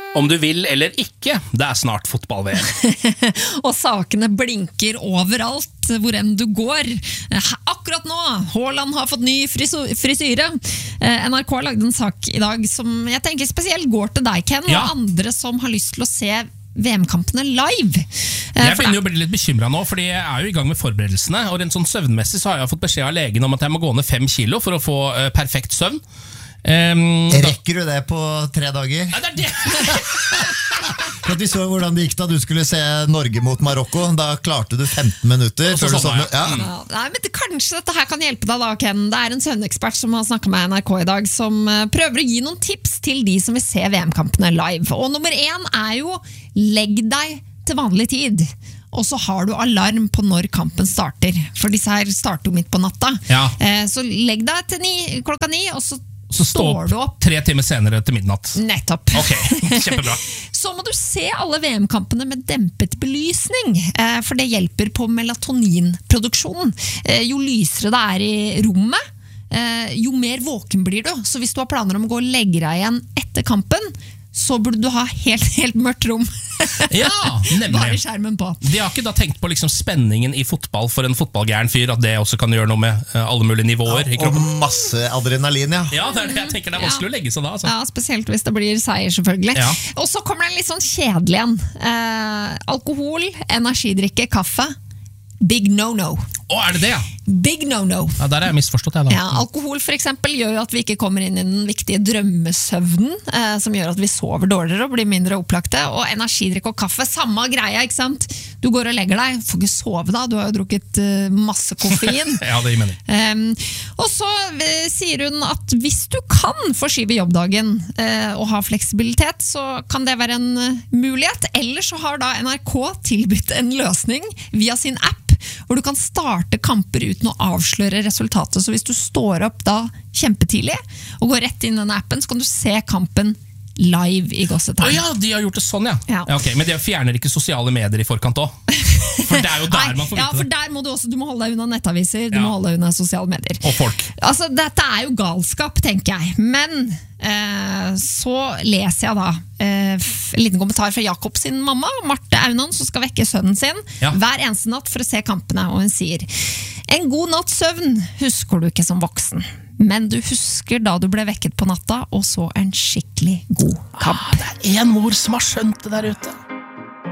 Om du vil eller ikke, det snart fotball-VM. Og sakene blinker overalt hvor enn du går. Akkurat nå, Haaland har fått ny frisyre. NRK har laget en sak i dag som jeg tenker spesielt går til deg, Ken, og andre som har lyst til å se VM-kampene live. Jeg begynner jo å bli litt bekymret nå, fordi jeg jo i gang med forberedelsene, og rent sånn søvnmessig så har jeg fått beskjed av legen om at jeg må gå ned 5 kilo for å få perfekt søvn. Rekker du det på 3 dager? Ja, det det! For at vi så hvordan det gikk da du skulle se Norge mot Marokko. Da klarte du 15 minutter før du sovnet. Nei, men kanskje dette her kan hjelpe deg da, Ken. Det en søvnekspert som har snakket med NRK i dag, som prøver å gi noen tips til de som vil se VM-kampene live. Og nummer 1 jo legg deg til vanlig tid. Og så har du alarm på når kampen starter. For disse her starter jo midt på natta. Så legg deg til klokka 9, og så står du opp 3 timer senere til midnatt. Nettopp. Ok, kjempebra. Så må du se alle VM-kampene med dempet belysning, for det hjelper på melatoninproduksjonen. Jo lysere det i rommet, jo mer våken blir du. Så hvis du har planer om å gå og legge deg igjen etter kampen, så burde du ha helt mørkt rom. Ja, nemlig. Bare skjermen på. De har ikke da tenkt på liksom spenningen i fotball for en fotballgæren fyr, at det også kan gjøre noe med alle mulige nivåer i kroppen. Og masse adrenalin, Ja, det det jeg tenker. Det vanskelig å legge seg da. Altså. Ja, spesielt hvis det blir seier, selvfølgelig. Og så kommer det en litt sånn kjedelig en. Alkohol, energidrikke, kaffe. Big no-no. Det det, Big no-no. Ja, der har jeg misforstått jeg da. Ja, alkohol for eksempel gjør jo at vi ikke kommer inn i den viktige drømmesøvnen, som gjør at vi sover dårligere og blir mindre opplagte. Og energidrikk og kaffe, samme greia, ikke sant? Du går og legger deg, får ikke sove da, du har jo drukket masse koffein. Ja, det gir mening. Og så sier hun at hvis du kan forskyve jobbdagen og ha fleksibilitet, så kan det være en mulighet. Eller så har da NRK tilbudt en løsning via sin app, hvor du kan starte kamper uten å avsløre resultatet. Så hvis du står opp da kjempetidlig og går rett inn i denne appen, så kan du se kampen live i gåsetegn. Ja, de har gjort det sånn, ja. Ok, men de fjerner ikke sosiale medier i forkant også. For det jo der man får vite det. Ja, for der må du må holde deg unna nettaviser, du må holde deg unna sosiale medier. Og folk. Altså, dette jo galskap, tenker jeg. Men så leser jeg da en liten kommentar fra Jakob sin mamma, Marte Aunan, som skal vekke sønnen sin hver eneste natt for å se kampene, og hun sier: en god natts søvn husker du ikke som voksen, men du husker da du ble vekket på natta og så en skikkelig god kamp. Det en mor som har skjønt det der ute.